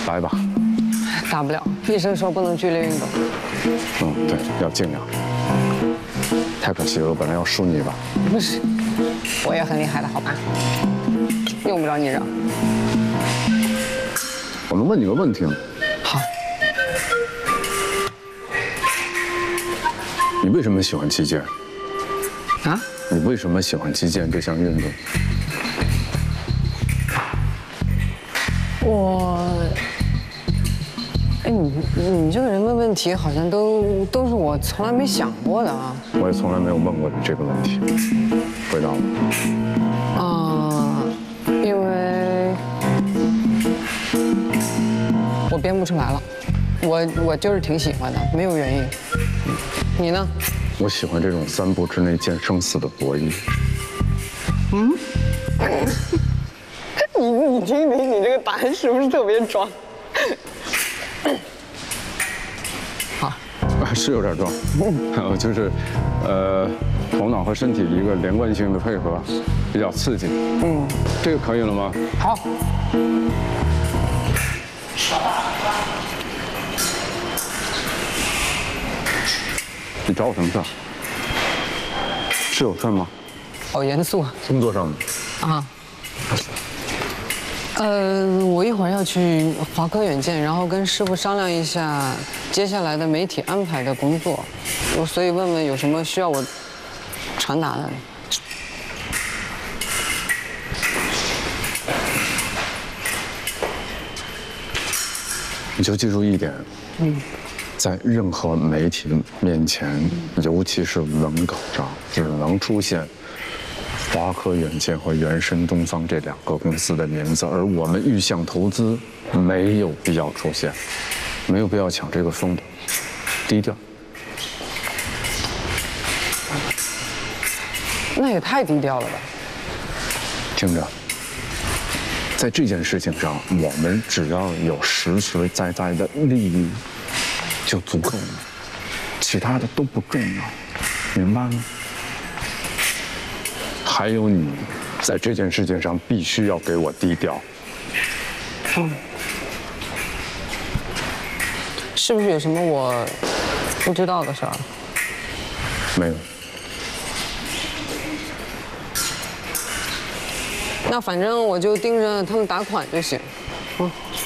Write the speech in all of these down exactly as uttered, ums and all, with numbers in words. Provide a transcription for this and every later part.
来吧。 打不了，医生说不能剧烈运动。 嗯，对，要尽量。太可惜了，我本来要输你一把。 不是，我也很厉害的，好吧？用不着你让。 我能问你个问题吗？ 好。 你为什么喜欢击剑？ 啊？ 你为什么喜欢击剑这项运动？ 我，哎，你你这个人问问题，好像都都是我从来没想过的啊。 我也从来没有问过你这个问题，回答我。 啊，因为我编不出来了，我我就是挺喜欢的，没有原因。你呢？ 我喜欢这种三步之内见生死的博弈。 嗯？你你听听，你这个答案是不是特别装？好， 啊，是有点装，嗯，就是，呃，头脑和身体一个连贯性的配合，比较刺激。嗯，这个可以了吗？ 好。 你找我什么事？是有事吗？ 好严肃啊！ 工作上的。 啊。呃，我一会儿要去华科远见，然后跟师傅商量一下接下来的媒体安排的工作，所以问问有什么需要我传达的。 你就记住一点，嗯，在任何媒体面前，尤其是文稿上，只能出现华科远见和原神东方这两个公司的名字，而我们预向投资没有必要出现，没有必要抢这个风头，低调。 那也太低调了吧？ 听着，在这件事情上，我们只要有实实在在的利益就足够了，其他的都不重要，明白吗？还有你，在这件事情上必须要给我低调。 嗯。是不是有什么我不知道的事儿？ 没有。 那反正我就盯着他们打款就行。嗯。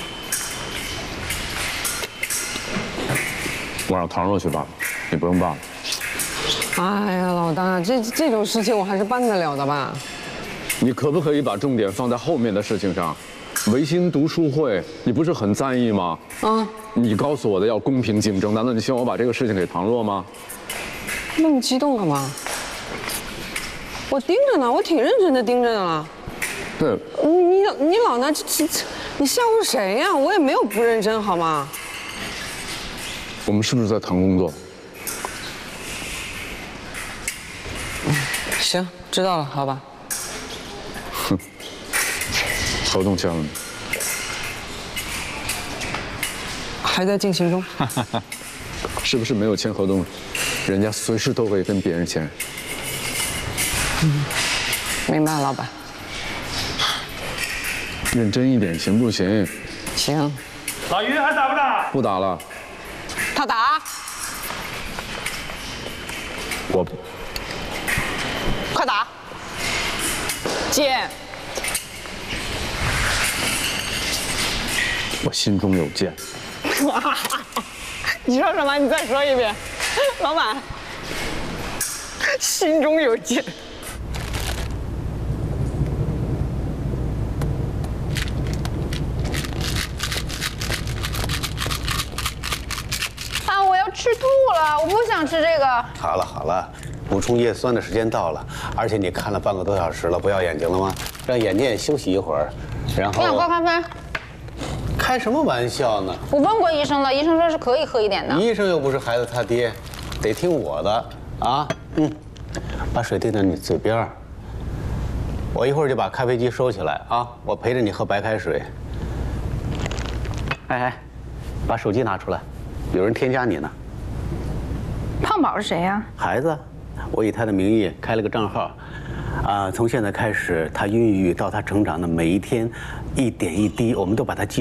我让唐若去办，你不用办了。 哎呀，老大，这这种事情我还是办得了的吧？ 你可不可以把重点放在后面的事情上？维新读书会，你不是很在意吗？啊！你告诉我的要公平竞争，难道你希望我把这个事情给唐若吗？ 那么激动干嘛？我盯着呢，我挺认真的盯着呢。 对。 你你你老拿这这这，你吓唬谁呀？我也没有不认真，好吗？ 我们是不是在谈工作？ 行，知道了，好吧。 哼，合同签了吗？ 还在进行中。 是不是没有签合同，人家随时都可以跟别人签？ 嗯，明白了，老板。 认真一点行不行？ 行。 老于还打不打？ 不打了。 他打。 我不。 快打！剑。 我心中有剑。 你说什么？你再说一遍，老板。心中有剑。 啊！我要吃吐了，我不想吃这个。 好了好了。补充叶酸的时间到了，而且你看了半个多小时了，不要眼睛了吗？让眼睛也休息一会儿，然后。 我想喝咖啡。 开什么玩笑呢？ 我问过医生了，医生说是可以喝一点的。 医生又不是孩子他爹，得听我的啊。嗯，把水递到你嘴边。我一会儿就把咖啡机收起来啊，我陪着你喝白开水。哎哎，把手机拿出来，有人添加你呢。 胖宝是谁呀？ 孩子。我以他的名义开了个账号，啊，从现在开始，他孕育到他成长的每一天，一点一滴，我们都把他记。